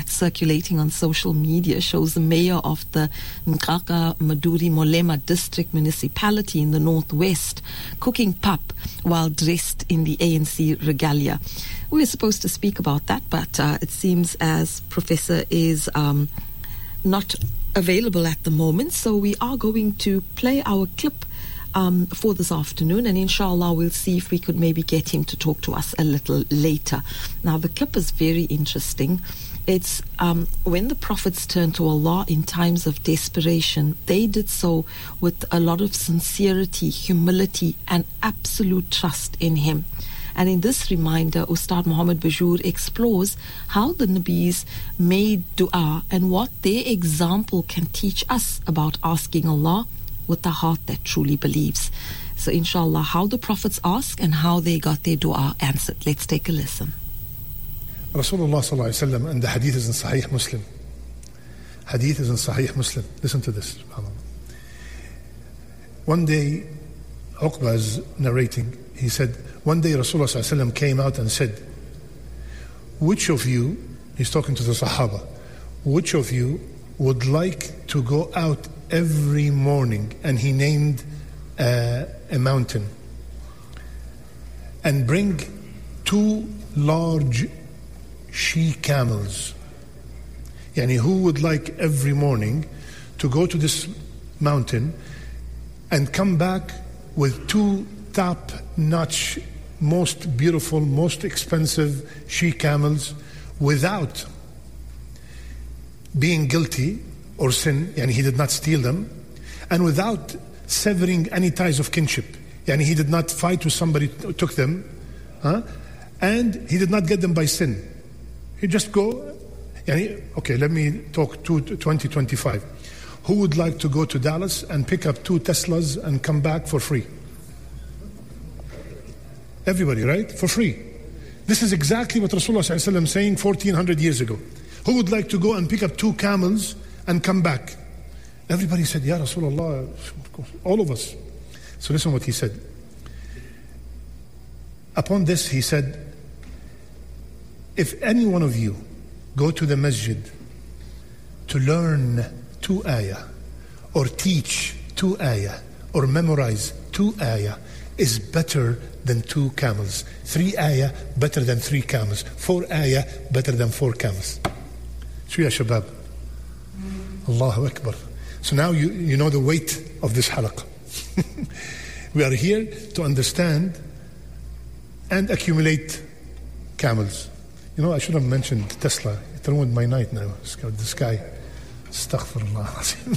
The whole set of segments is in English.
that's circulating on social media shows the mayor of the Nkaka Maduri Molema district municipality in the northwest cooking pap while dressed in the ANC regalia. We were supposed to speak about that, but it seems as Professor is not available at the moment, so we are going to play our clip for this afternoon, and inshallah we'll see if we could maybe get him to talk to us a little later. Now the clip is very interesting. It's when the prophets turned to Allah in times of desperation, they did so with a lot of sincerity, humility and absolute trust in Him. And in this reminder, Ustad Muhammad Bajour explores how the Nabis made dua and what their example can teach us about asking Allah with a heart that truly believes. So inshallah, how the prophets ask and how they got their dua answered. Let's take a listen. Rasulullah sallallahu alaihi wasallam, and the hadith is in Sahih Muslim. Hadith is in Sahih Muslim. Listen to this. One day, Uqba is narrating. He said, one day Rasulullah sallallahu alaihi wasallam came out and said, which of you, he's talking to the Sahaba, which of you would like to go out every morning, and he named a mountain, and bring 2 large she-camels. Yani, who would like every morning to go to this mountain and come back with 2 top-notch, most beautiful, most expensive she-camels without being guilty or sin, yani he did not steal them, and without severing any ties of kinship, yani he did not fight with somebody who took them, and he did not get them by sin. He just go, yani, okay, let me talk to 2025. Who would like to go to Dallas and pick up 2 Teslas and come back for free? Everybody, right? For free. This is exactly what Rasulullah sallallahu alaihi wasallam saying 1400 years ago. Who would like to go and pick up 2 camels and come back? Everybody said, Ya Rasulullah, all of us. So listen what he said. Upon this he said, if any one of you go to the masjid to learn 2 ayah, or teach 2 ayah, or memorize 2 ayah, is better than 2 camels. 3 ayah better than 3 camels. 4 ayah better than 4 camels. So ya shabab, Allahu Akbar. So now you know the weight of this halaqah. We are here to understand and accumulate camels. You know, I should have mentioned Tesla. It ruined my night now. This guy, astaghfirullah.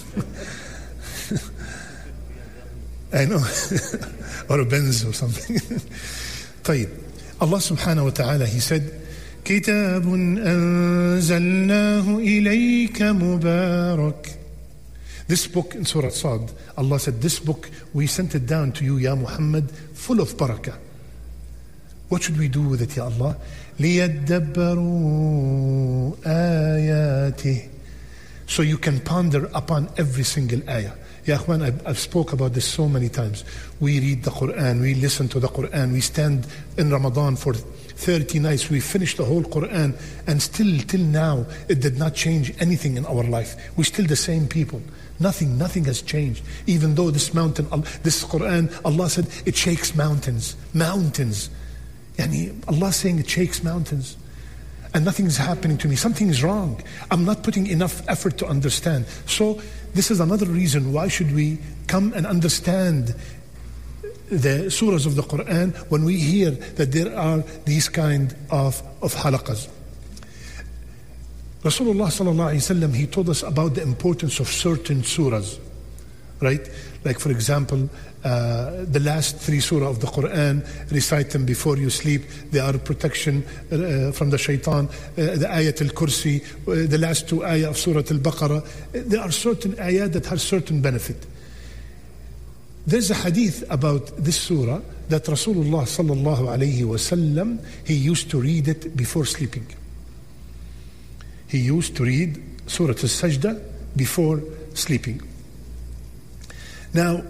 I know. Or a Benz or something. طيب. Allah subhanahu wa ta'ala, He said, كتاب أنزلناه إليك مبارك. This book in Surah Sad, Allah said, this book, we sent it down to you, Ya Muhammad, full of barakah. What should we do with it, Ya Allah? لِيَدَّبَّرُوا آيَاتِهِ. So you can ponder upon every single ayah. Ya Akhwan, I've spoke about this so many times. We read the Quran, we listen to the Quran, we stand in Ramadan for 30 nights, we finished the whole Quran, and still, till now, it did not change anything in our life. We're still the same people. Nothing has changed. Even though this mountain, this Quran, Allah said, it shakes mountains. Mountains. Yani Allah saying it shakes mountains. And nothing is happening to me. Something is wrong. I'm not putting enough effort to understand. So this is another reason why should we come and understand the surahs of the Quran when we hear that there are these kind of halaqas. Rasulullah sallallahu alaihi wasallam, he told us about the importance of certain surahs, right? Like for example, the last 3 surah of the Quran, recite them before you sleep. They are protection from the shaitan. The ayat al-kursi, the last 2 ayah of Surah al-Baqarah. There are certain ayat that have certain benefit. There's a hadith about this surah that Rasulullah sallallahu alaihi wasallam, he used to read it before sleeping. He used to read Surah Al-Sajdah before sleeping. Now,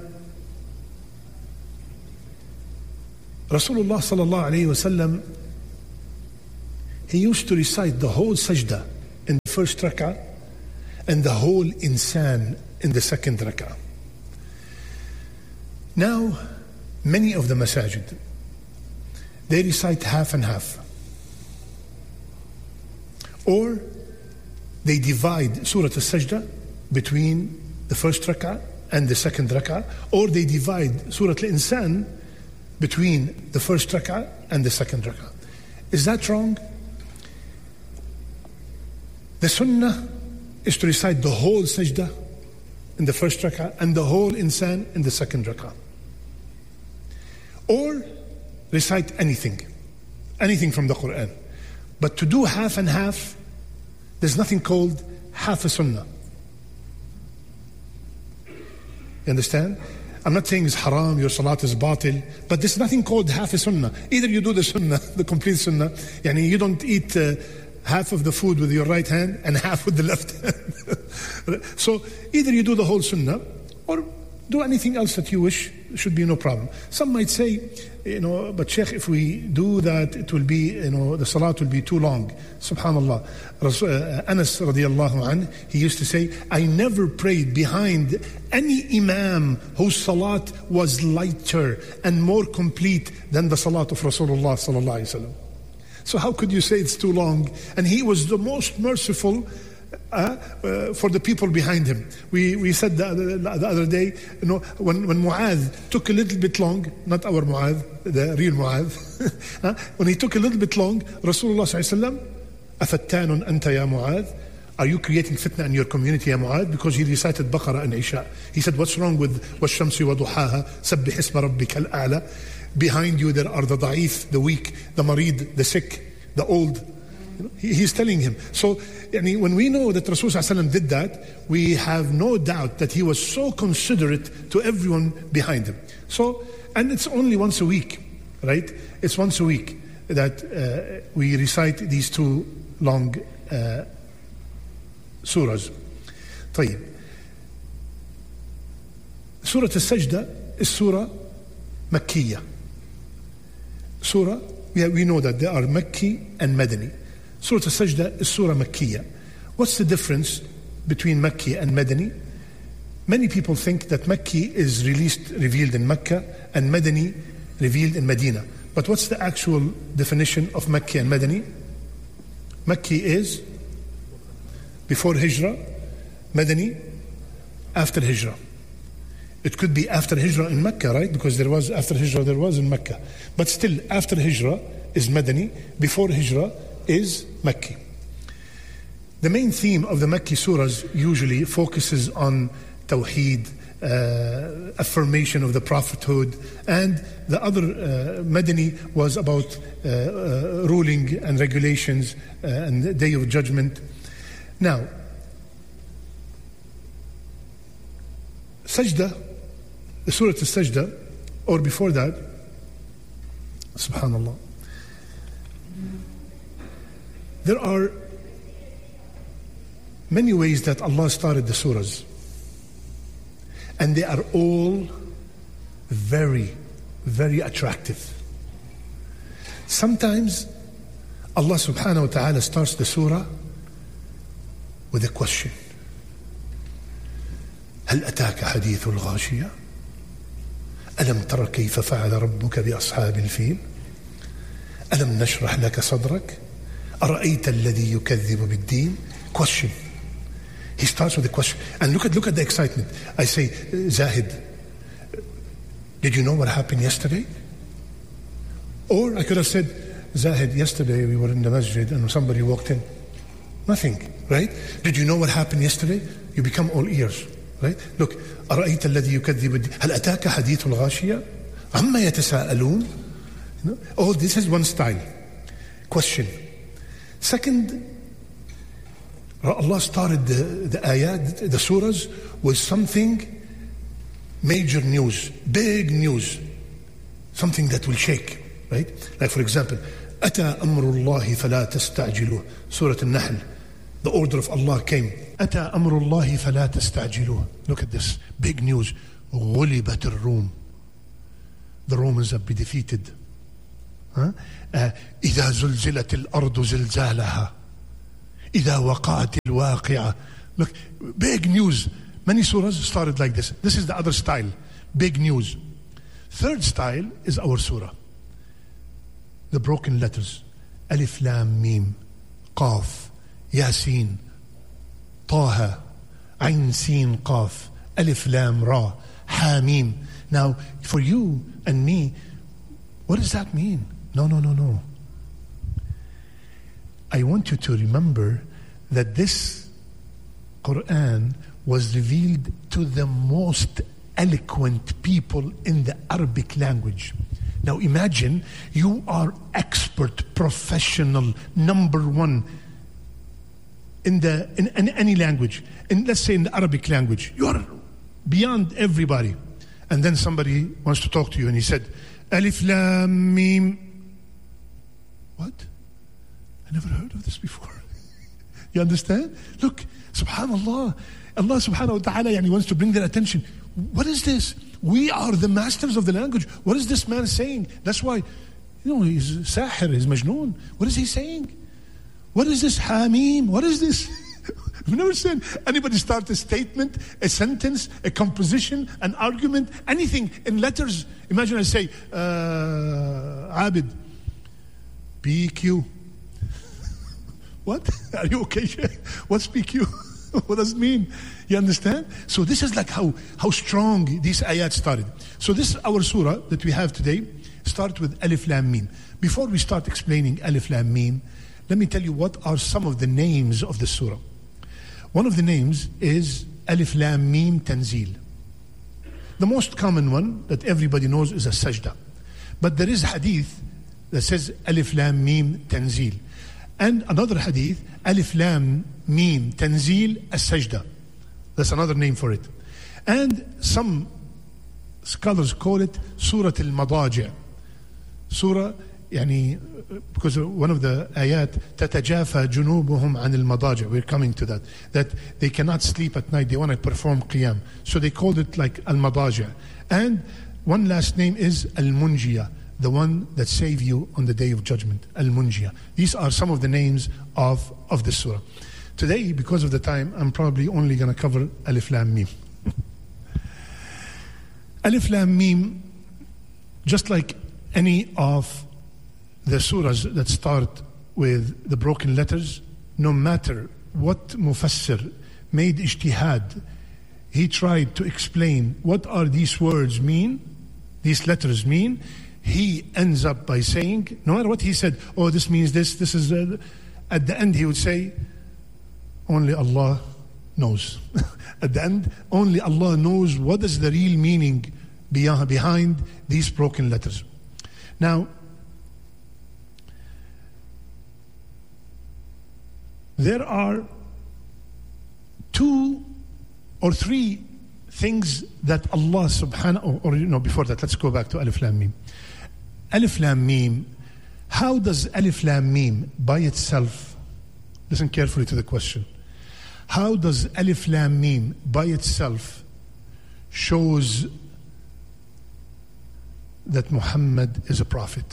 Rasulullah sallallahu alayhi wa sallam, he used to recite the whole sajda in first rak'ah and the whole insan in the second rak'ah. Now, many of the masajid, they recite half and half. Or they divide Surah Al-Sajdah between the first rak'ah and the second rak'ah, or they divide Surah Al-Insan between the first rak'ah and the second rak'ah. Is that wrong? The sunnah is to recite the whole sajdah in the first rak'ah and the whole insan in the second rak'ah. Or recite anything from the Quran. But to do half and half, there's nothing called half a sunnah. You understand? I'm not saying it's haram, your salat is batil, but there's nothing called half a sunnah. Either you do the sunnah, the complete sunnah, yani you don't eat half of the food with your right hand and half with the left hand. So either you do the whole sunnah or do anything else that you wish, should be no problem. Some might say, but Sheikh, if we do that, it will be, the salat will be too long. Subhanallah. Anas radiallahu anh, he used to say, I never prayed behind any imam whose salat was lighter and more complete than the salat of Rasulullah sallallahu alaihi wasallam. So how could you say it's too long? And he was the most merciful for the people behind him. We said the other day, when Mu'adh took a little bit long, not our Mu'adh, the real Mu'adh, when he took a little bit long, Rasulullah sallallahu alaihi wasallam, أَفَتَّانٌ أَنْتَ يَا Mu'adh? Are you creating fitna in your community, ya Mu'adh? Because he recited Baqarah and Isha. He said, what's wrong with وَالشَّمْسِ وَضُحَاهَا سَبِّحِ اسْمَ رَبِّكَ الْأَعْلَى? Behind you there are the da'if, the weak, the marid, the sick, the old. He's telling him. So when we know that Rasulullah did that, we have no doubt that he was so considerate to everyone behind him. So, and it's only once a week, right? It's once a week that we recite these two long surahs. طيب. Surah Al-Sajdah is Surah Makkiyah. Surah, we know that there are Makki and Madani. Surah Al-Sajdah is Surah Makkiyah. What's the difference between Makki and Madani? Many people think that Makki is revealed in Mecca and Madani revealed in Medina. But what's the actual definition of Makki and Madani? Makki is before Hijrah, Madani after Hijrah. It could be after Hijrah in Mecca, right? Because there was after Hijrah, there was in Mecca. But still, after Hijrah is Madani, before Hijrah is Makki. The main theme of the Makki surahs usually focuses on Tawheed, affirmation of the prophethood, and the other Madani was about ruling and regulations and the Day of Judgment. Now, Sajdah, the Surah Al-Sajdah, or before that, Subhanallah, there are many ways that Allah started the surahs, and they are all very, very attractive. Sometimes Allah subhanahu wa ta'ala starts the surah with a question. هل أتاك حديث الغاشية ألم تر كيف فعل ربك بأصحاب الفيل ألم نشرح لك صدرك أرأيت الذي يكذب بالدين. Question. He starts with a question. And look at the excitement. I say, Zahid, did you know what happened yesterday? Or I could have said, Zahid, yesterday we were in the masjid and somebody walked in. Nothing, right? Did you know what happened yesterday? You become all ears, right? Look, أرأيت الذي يكذب بالدين هل أتاك حديث الغاشية عما يتساءلون. Oh, this is one style. Question. Second, Allah started the ayat, the surahs, with something major news, big news, something that will shake, right? Like for example, أتى أمر الله فلا تستعجلوه. Surah Al-Nahl, the order of Allah came. أتى أمر الله فلا تستعجلوه. Look at this, big news. غلبت الروم. The Romans have been defeated. إذا زلزلت الأرض زلزالها. إذا وقعت الواقعة. Look, big news. Many surahs started like this. This is the other style. Big news. Third style is our surah. The broken letters. Alif, Lam, Mim, Qaf, Yasin, Taha, Ain, Sin, Qaf, Alif, Lam, Ra, Ha, Mim. Now, for you and me, what does that mean? No. I want you to remember that this Quran was revealed to the most eloquent people in the Arabic language. Now imagine you are expert, professional, number one in any language. Let's say in the Arabic language, you are beyond everybody. And then somebody wants to talk to you and he said, Alif, Lam, Mim. What? I never heard of this before. You understand? Look, subhanallah, Allah subhanahu wa ta'ala wants to bring their attention. What is this? We are the masters of the language. What is this man saying? That's why, he's sahir, he's majnoon. What is he saying? What is this Hamim? What is this? I've never seen anybody start a statement, a sentence, a composition, an argument, anything in letters. Imagine I say, Abid, PQ. What? Are you okay? What's PQ? What does it mean? You understand? So this is like how strong these ayat started. So this our surah that we have today starts with Alif Lam Mim. Before we start explaining Alif Lam Mim, let me tell you what are some of the names of the surah. One of the names is Alif Lam Mim Tanzil. The most common one that everybody knows is a sajda. But there is hadith that says Alif Lam Mim Tanzil. And another hadith, Alif Lam Mim Tanzil As-Sajda. That's another name for it. And some scholars call it Surah Al-Madaji'. Surah, because one of the ayat, تَتَجَافَى جُنُوبُهُمْ عَنِ الْمَضَاجِعِ. We're coming to that. That they cannot sleep at night. They want to perform qiyam. So they called it like Al-Madaji'. And one last name is Al-Munjiyah, the one that save you on the day of judgment. Al-Munjiyah. These are some of the names of the surah. Today, because of the time, I'm probably only going to cover Alif Lam Mim. Alif Lam Mim, just like any of the surahs that start with the broken letters, no matter what Mufassir made ijtihad, he tried to explain what are these words mean, these letters mean, he ends up by saying, no matter what he said, oh, this means this is, at the end he would say, only Allah knows. At the end, only Allah knows what is the real meaning behind these broken letters. Now, there are 2 or 3 things that Allah subhanahu, or before that, let's go back to Alif Lam Mim. Alif Lam Mim, how does Alif Lam Mim by itself, listen carefully to the question, how does Alif Lam Mim by itself shows that Muhammad is a prophet?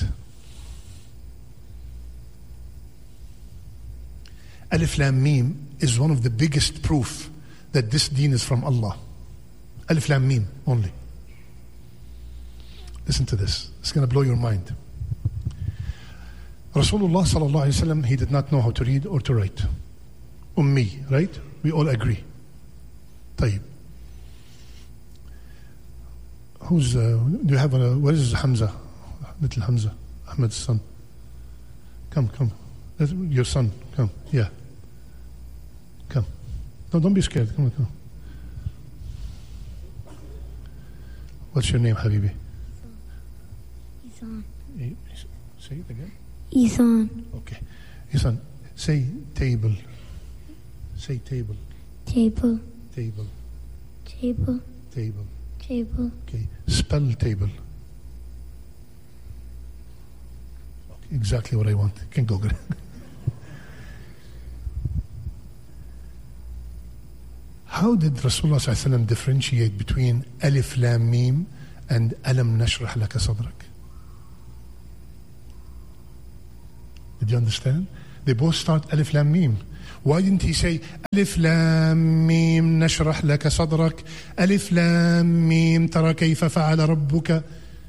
Alif Lam Mim is one of the biggest proof that this deen is from Allah. Alif Lam Mim only. Listen to this. It's going to blow your mind. Rasulullah sallallahu alaihi wasallam, he did not know how to read or to write. Ummi, right? We all agree. طيب. Do you have where is Hamza? Little Hamza, Ahmed's son. Come. That's your son. Come. Yeah. Come. No, don't be scared. Come. What's your name, Habibi? Isan. Say it again. Isan. Okay. Isan, say table. Say table. Table. Table. Table. Table. Table. Okay. Spell table. Okay. Exactly what I want. Can go. How did Rasulullah ﷺ differentiate between Alif Lam Mim and Alam Nashrah Laka Sadrak? Did you understand? They both start Alif Lam Mim. Why didn't he say Alif Lam Mim nashrah laka sadrak, Alif Lam Mim tara kayfa fa'ala rabbuka?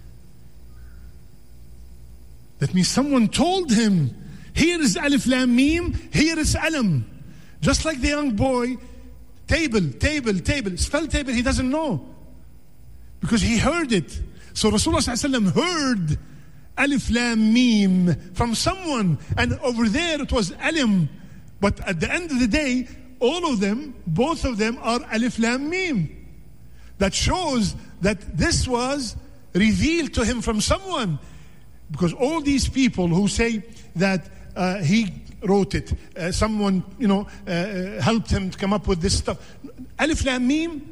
That means someone told him, here is Alif Lam Mim, here is Alam. Just like the young boy, table. Spell table, he doesn't know. Because he heard it. So Rasulullah ﷺ heard Alif Lam Mim from someone. And over there it was Alim. But at the end of the day, all of them, both of them are Alif Lam Mim. That shows that this was revealed to him from someone. Because all these people who say that he wrote it, someone, helped him to come up with this stuff. Alif Lam Mim.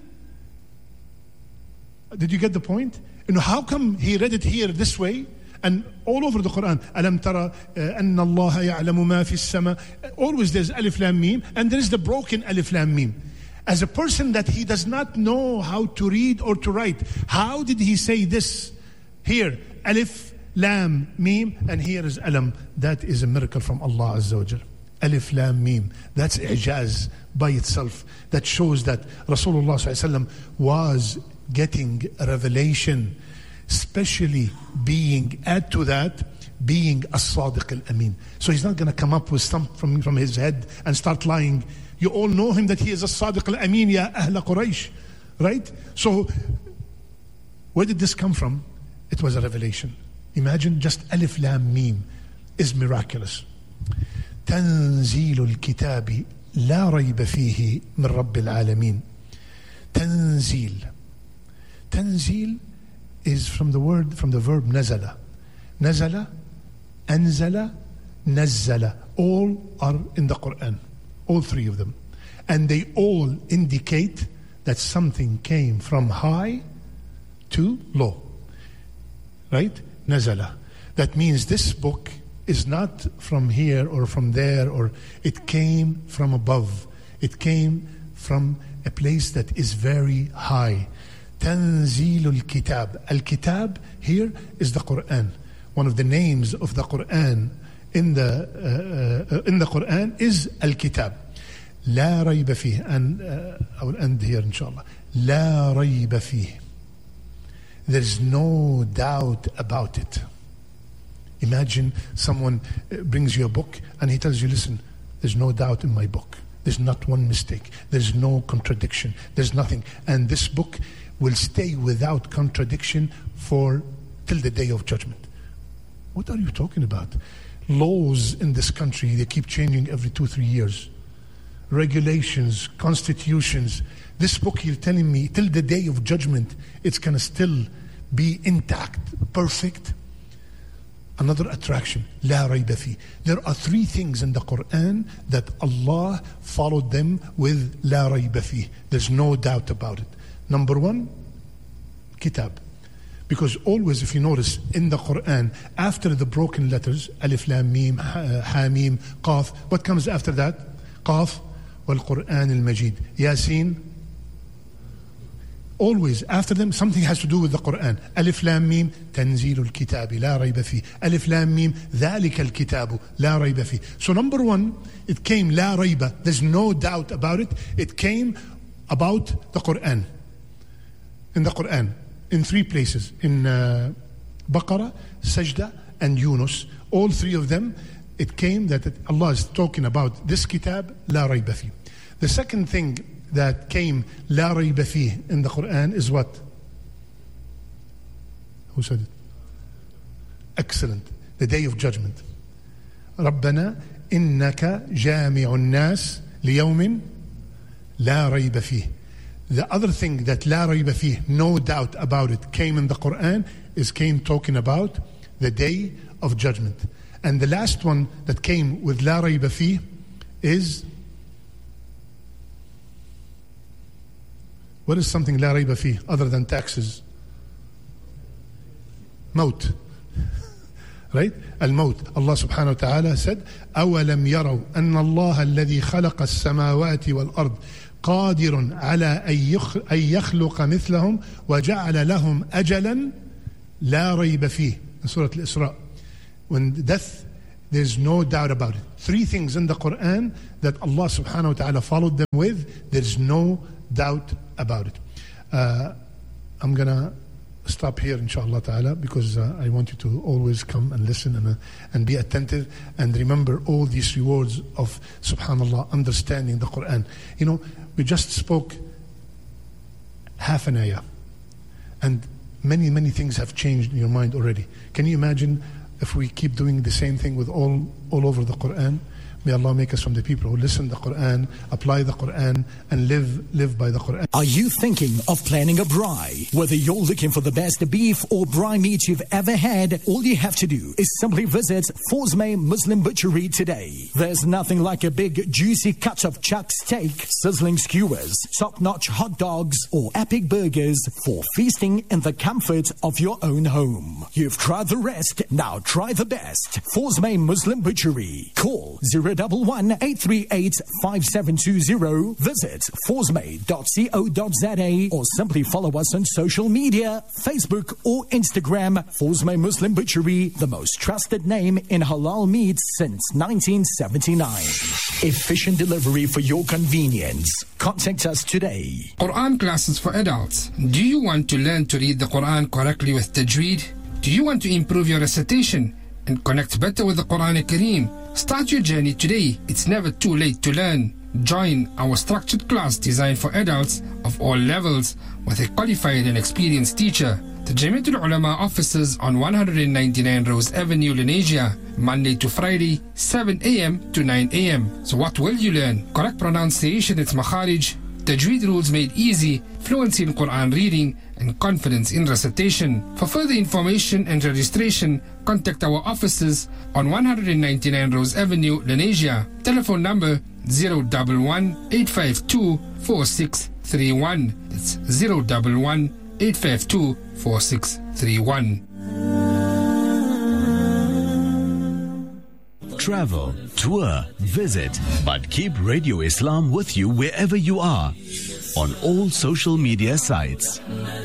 Did you get the point? How come he read it here this way? And all over the Quran, Alam tara anna Allah ya'lamu ma fi as-sama. Always there's Alif Lam Mim, and there is the broken Alif Lam Mim. As a person that he does not know how to read or to write, how did he say this? Here, Alif Lam Mim, and here is Alam. That is a miracle from Allah Azza wa Jal. Alif Lam Mim. That's i'jaz by itself. That shows that Rasulullah ﷺ was getting a revelation, especially add to that, being as-Sadiq al-Amin. So he's not going to come up with something from his head and start lying. You all know him that he is as-Sadiq al-Amin, ya Ahla Quraysh. Right? So, where did this come from? It was a revelation. Imagine just Alif Lam Mim is miraculous. تنزيل الكتاب لا ريب فيه من رب العالمين. Tanzil is from the verb nazala. Nazala, anzala, nazzala. All are in the Quran. All three of them. And they all indicate that something came from high to low. Right? Nazala. That means this book is not from here or from there, or it came from above. It came from a place that is very high. Tanzilul Kitab. Al-Kitab here is the Quran. One of the names of the Quran in the Quran is Al-Kitab. La rayba fih. And I will end here inshallah. La rayba fih. There is no doubt about it. Imagine someone brings you a book and he tells you, listen, there's no doubt in my book. There's not one mistake. There's no contradiction. There's nothing. And this book will stay without contradiction till the day of judgment. What are you talking about? Laws in this country, they keep changing every 2-3 years. Regulations, constitutions. This book, you're telling me, till the day of judgment, it's going to still be intact, perfect. Another attraction, La rayba fi. There are 3 things in the Quran that Allah followed them with La rayba fi. There's no doubt about it. Number 1, Kitab. Because always, if you notice, in the Quran, after the broken letters, Alif, Lam, Mim, Ha, Mim, Qaf, what comes after that? Qaf, wal Quran al-Majid. Yasin. Always, after them, something has to do with the Quran. Alif, Lam, Mim, Tanzilul Kitabi, La rayba fi. Alif, Lam, Mim, Dhalika al-Kitabu, La rayba fi. So number 1, it came La rayba. There's no doubt about it. It came about the Quran. In the Quran, in 3 places, in Baqarah, Sajda, and Yunus. All 3 of them, it came that Allah is talking about this kitab, La rayba fi. The second thing that came, La rayba fi, in the Quran is what? Who said it? Excellent. The day of judgment. ربنا إنك جامع الناس ليوم لا ريب فيه. The other thing that La rayba fi, no doubt about it, came in the Quran came talking about the day of judgment. And the last one that came with La rayba fi is, what is something La rayba fi other than taxes? Maut. Right? Al-Maut. Allah subhanahu wa ta'ala said, أَوَلَمْ يَرَوْا أَنَّ اللَّهَ الَّذِي خَلَقَ السَّمَاوَاتِ وَالْأَرْضِ قادر على أن يخلق مثلهم وجعل لهم أجلا لا ريب فيه. In Surah Al-Isra, when death There's no doubt about it. 3 things in the Quran that Allah subhanahu wa ta'ala followed them with. There's no doubt about it. I'm going to stop here, inshallah ta'ala, because I want you to always come and listen and be attentive and remember all these rewards of, subhanallah, understanding the Quran. You know, we just spoke half an ayah, and many, many things have changed in your mind already. Can you imagine if we keep doing the same thing with all over the Quran? May Allah make us from the people who listen to the Quran, apply the Quran, and live by the Quran. Are you thinking of planning a braai? Whether you're looking for the best beef or braai meat you've ever had, all you have to do is simply visit Forsmay Muslim Butchery today. There's nothing like a big juicy cut of chuck steak, sizzling skewers, top-notch hot dogs, or epic burgers for feasting in the comfort of your own home. You've tried the rest, now try the best. Forsmay Muslim Butchery. Call 011-838-5720. Visit forsmay.co.za or simply follow us on social media, Facebook or Instagram. Forsmay Muslim Butchery, the most trusted name in halal meat since 1979. Efficient delivery for your convenience. Contact us today. Quran classes for adults. Do you want to learn to read the Quran correctly with tajweed? Do you want to improve your recitation and connect better with the Quran Kareem? Start your journey today. It's never too late to learn. Join our structured class designed for adults of all levels with a qualified and experienced teacher. The Jamiatul Ulama offices on 199 Rose Avenue, Lenasia, Monday to Friday, 7 a.m. to 9 a.m. So what will you learn? Correct pronunciation, its makharij, tajweed rules made easy, fluency in Quran reading, and confidence in recitation. For further information and registration, contact our offices on 199 Rose Avenue, Lenasia. Telephone number 011-852-4631. It's 011-852-4631. Travel, tour, visit, but keep Radio Islam with you wherever you are on all social media sites.